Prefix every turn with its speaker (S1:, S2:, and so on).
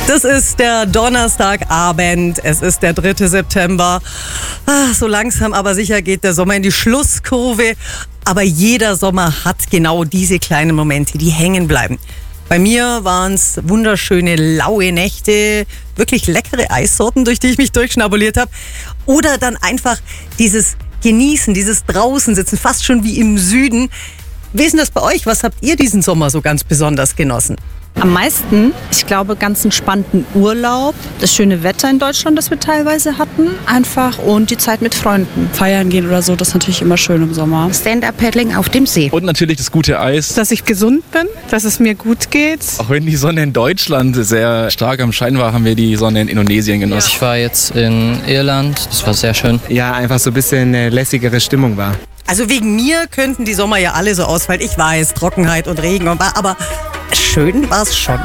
S1: Das ist der Donnerstagabend, es ist der 3. September. So langsam aber sicher geht der Sommer in die Schlusskurve. Aber jeder Sommer hat genau diese kleinen Momente, die hängen bleiben. Bei mir waren es wunderschöne, laue Nächte, wirklich leckere Eissorten, durch die ich mich durchschnabuliert habe. Oder dann einfach dieses Genießen, dieses Draußensitzen, fast schon wie im Süden. Wie ist denn das bei euch? Was habt ihr diesen Sommer so ganz besonders genossen?
S2: Am meisten, ich glaube, ganz entspannten Urlaub, das schöne Wetter in Deutschland, das wir teilweise hatten, einfach und die Zeit mit Freunden.
S3: Feiern gehen oder so, das ist natürlich immer schön im Sommer.
S4: Stand-up-Paddling auf dem See.
S5: Und natürlich das gute Eis.
S3: Dass ich gesund bin, dass es mir gut geht.
S5: Auch wenn die Sonne in Deutschland sehr stark am Schein war, haben wir die Sonne in Indonesien genossen.
S6: Ich war jetzt in Irland, das war sehr schön.
S7: Ja, einfach so ein bisschen eine lässigere Stimmung war.
S1: Also wegen mir könnten die Sommer ja alle so ausfallen. Ich weiß, Trockenheit und Regen, aber schön war es schon.